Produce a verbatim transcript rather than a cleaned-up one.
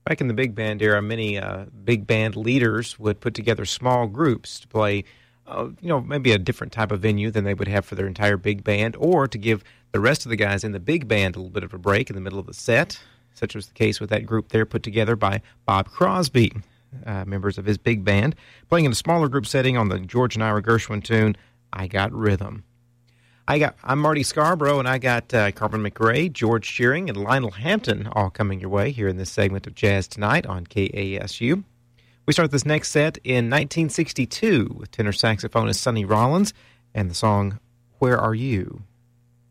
Back in the big band era, many uh, big band leaders would put together small groups to play, uh, you know, maybe a different type of venue than they would have for their entire big band, or to give the rest of the guys in the big band a little bit of a break in the middle of the set. Such was the case with that group there put together by Bob Crosby, uh, members of his big band, playing in a smaller group setting on the George and Ira Gershwin tune, I Got Rhythm. I got, I'm Marty Scarborough, and I got uh, Carmen McRae, George Shearing, and Lionel Hampton all coming your way here in this segment of Jazz Tonight on K A S U. We start this next set in nineteen sixty-two with tenor saxophonist Sonny Rollins and the song, Where Are You?